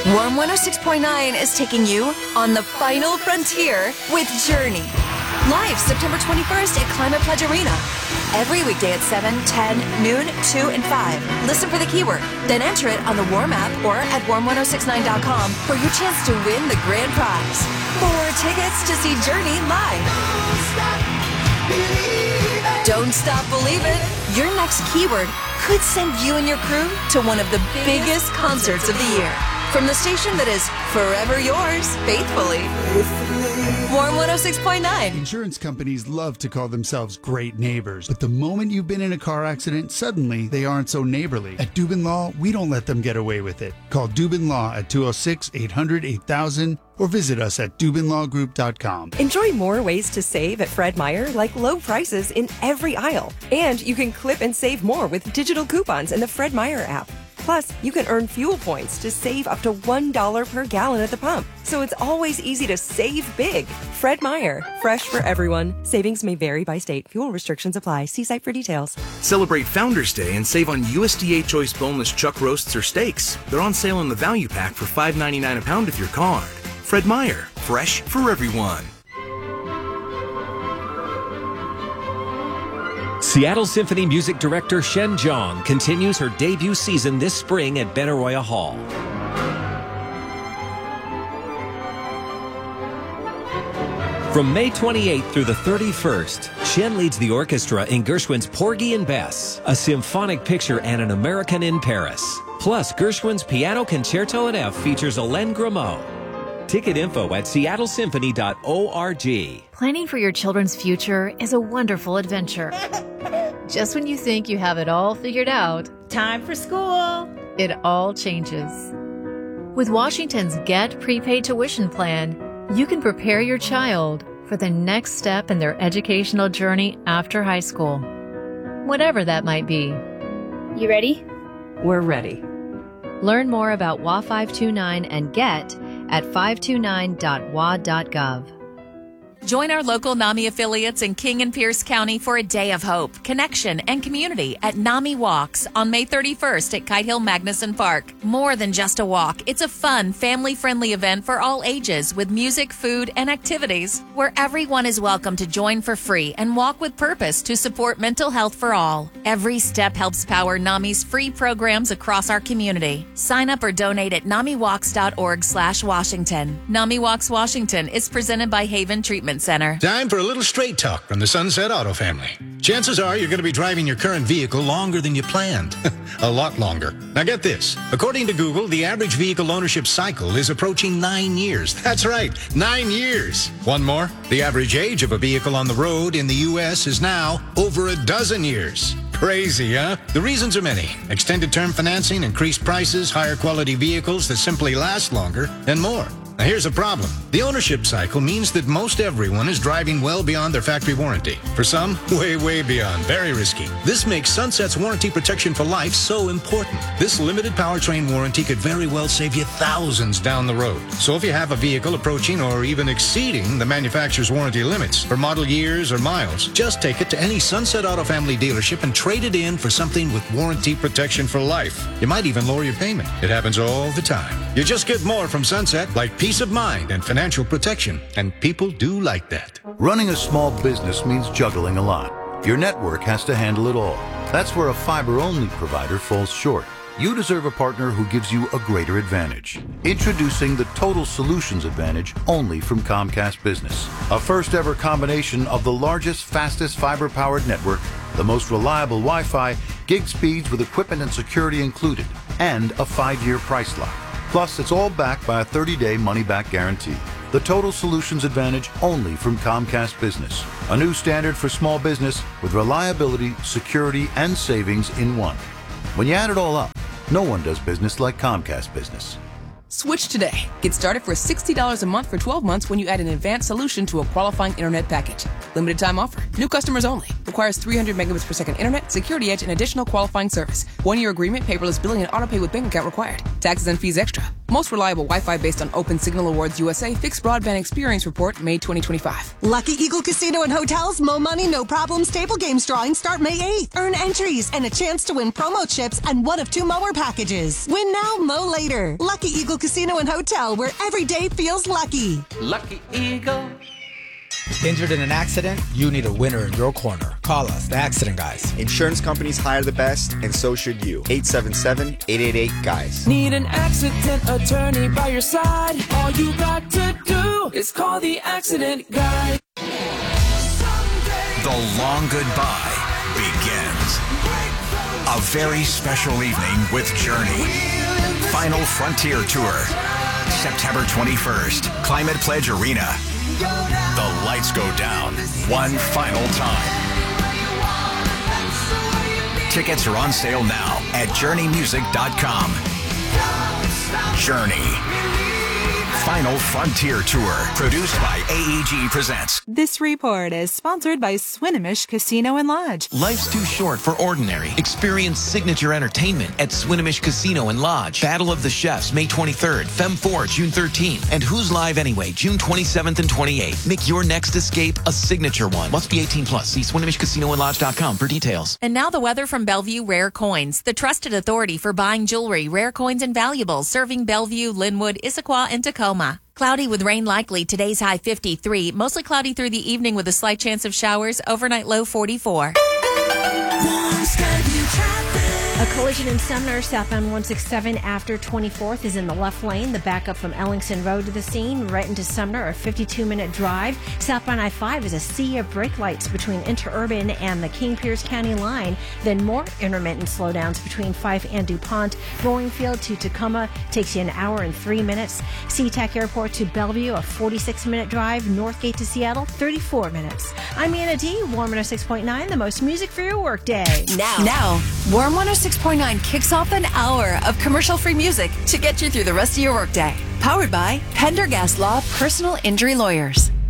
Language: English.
Warm 106.9 is taking you on the final frontier with Journey. Live September 21st at Climate Pledge Arena. Every weekday at 7, 10, noon, 2, and 5. Listen for the keyword, then enter it on the Warm app or at warm1069.com for your chance to win the grand prize. 4 tickets to see Journey live. Don't stop believing. Your next keyword could send you and your crew to one of the biggest concerts of the year. From the station that is forever yours, faithfully. Warm 106.9. Insurance companies love to call themselves great neighbors, but the moment you've been in a car accident, suddenly they aren't so neighborly. At Dubin Law, we don't let them get away with it. Call Dubin Law at 206-800-8000 or visit us at DubinLawGroup.com. Enjoy more ways to save at Fred Meyer, like low prices in every aisle. And you can clip and save more with digital coupons in the Fred Meyer app. Plus, you can earn fuel points to save up to $1 per gallon at the pump. So it's always easy to save big. Fred Meyer, fresh for everyone. Savings may vary by state. Fuel restrictions apply. See site for details. Celebrate Founders Day and save on USDA Choice boneless chuck roasts or steaks. They're on sale in the value pack for $5.99 a pound with your card. Fred Meyer, fresh for everyone. Seattle Symphony music director Shen Zhang continues her debut season this spring at Benaroya Hall. From May 28th through the 31st, Shen leads the orchestra in Gershwin's Porgy and Bess, a symphonic picture and an American in Paris. Plus, Gershwin's Piano Concerto in F features Alain Grimaud. Ticket info at seattlesymphony.org. Planning for your children's future is a wonderful adventure. Just when you think you have it all figured out, time for school, it all changes. With Washington's Get Prepaid Tuition Plan, you can prepare your child for the next step in their educational journey after high school, whatever that might be. You ready? We're ready. Learn more about WA 529 and Get at 529.wa.gov. Join our local NAMI affiliates in King and Pierce County for a day of hope, connection, and community at NAMI Walks on May 31st at Kite Hill Magnuson Park. More than just a walk, it's a fun, family-friendly event for all ages with music, food, and activities where everyone is welcome to join for free and walk with purpose to support mental health for all. Every step helps power NAMI's free programs across our community. Sign up or donate at NAMIWalks.org/Washington. NAMI Walks Washington is presented by Haven Treatment Center. Time for a little straight talk from the Sunset Auto family. Chances are you're going to be driving your current vehicle longer than you planned. A lot longer. Now get this. According to Google, the average vehicle ownership cycle is approaching 9 years. That's right, 9 years. One more. The average age of a vehicle on the road in the U.S. is now over a dozen years. Crazy, huh? The reasons are many. Extended term financing, increased prices, higher quality vehicles that simply last longer, and more. Now here's a problem. The ownership cycle means that most everyone is driving well beyond their factory warranty. For some, way beyond. Very risky. This makes Sunset's warranty protection for life so important. This limited powertrain warranty could very well save you thousands down the road. So if you have a vehicle approaching or even exceeding the manufacturer's warranty limits for model years or miles, just take it to any Sunset Auto family dealership and trade it in for something with warranty protection for life. You might even lower your payment. It happens all the time. You just get more from Sunset, like peace of mind and financial protection, and people do like that. Running a small business means juggling a lot. Your network has to handle it all. That's where a fiber-only provider falls short. You deserve a partner who gives you a greater advantage. Introducing the Total Solutions Advantage only from Comcast Business. A first-ever combination of the largest, fastest fiber-powered network, the most reliable Wi-Fi, gig speeds with equipment and security included, and a 5-year price lock. Plus, it's all backed by a 30-day money-back guarantee. The Total Solutions Advantage only from Comcast Business. A new standard for small business with reliability, security, and savings in one. When you add it all up, no one does business like Comcast Business. Switch today. Get started for $60 a month for 12 months when you add an advanced solution to a qualifying internet package. Limited time offer. New customers only. Requires 300 megabits per second internet, security edge, and additional qualifying service. 1-year agreement, paperless billing, and autopay with bank account required. Taxes and fees extra. Most reliable Wi-Fi based on Open Signal Awards USA Fixed Broadband Experience Report, May 2025. Lucky Eagle Casino and Hotels, Mo Money, No Problems table games drawing start May 8th. Earn entries and a chance to win promo chips and one of 2 mower packages. Win now, mow later. Lucky Eagle Casino and Hotel, where every day feels lucky. Lucky Eagle. Injured in an accident? You need a winner in your corner. Call us, the Accident Guys. Insurance companies hire the best, and so should you. 877-888-GUYS. Need an accident attorney by your side? All you got to do is call the Accident Guy. The long goodbye begins. A very special evening with Journey. Final Frontier Tour. September 21st, Climate Pledge Arena. The lights go down one final time. Tickets are on sale now at JourneyMusic.com. Journey. Final Frontier Tour, produced by AEG Presents. This report is sponsored by Swinomish Casino and Lodge. Life's too short for ordinary. Experience signature entertainment at Swinomish Casino and Lodge. Battle of the Chefs, May 23rd. Femme 4, June 13th. And Who's Live Anyway, June 27th and 28th. Make your next escape a signature one. Must be 18 plus. See SwinimishCasinoandLodge.com for details. And now the weather from Bellevue Rare Coins, the trusted authority for buying jewelry, rare coins, and valuables, serving Bellevue, Linwood, Issaquah, and Tacoma. Cloudy with rain likely. Today's high 53. Mostly cloudy through the evening with a slight chance of showers. Overnight low 44. A collision in Sumner, southbound 167 after 24th is in the left lane. The backup from Ellingson Road to the scene, right into Sumner, a 52-minute drive. Southbound I-5 is a sea of brake lights between Interurban and the King-Pierce County line. Then more intermittent slowdowns between Fife and DuPont. Boringfield to Tacoma takes you an hour and 3 minutes. SeaTac Airport to Bellevue, a 46-minute drive. Northgate to Seattle, 34 minutes. I'm Anna D. Warm 106.9, the most music for your workday. Now, Warm 106.9 kicks off an hour of commercial-free music to get you through the rest of your workday. Powered by Pendergast Law Personal Injury Lawyers.